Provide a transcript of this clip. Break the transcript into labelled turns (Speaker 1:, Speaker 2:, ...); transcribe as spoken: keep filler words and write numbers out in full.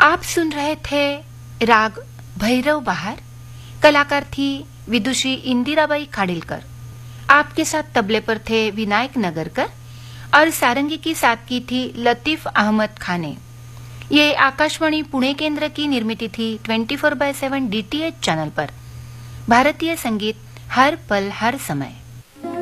Speaker 1: आप सुन रहे थे राग भैरव बहार। कलाकार थी विदुषी इंदिराबाई खाडिलकर। आपके साथ तबले पर थे विनायक नगरकर और सारंगी की साथ की थी लतीफ अहमद खान ने। ये आकाशवाणी पुणे केंद्र की निर्मित थी चौबीस बाय सात डीटीएच चैनल पर। भारतीय संगीत हर पल हर समय।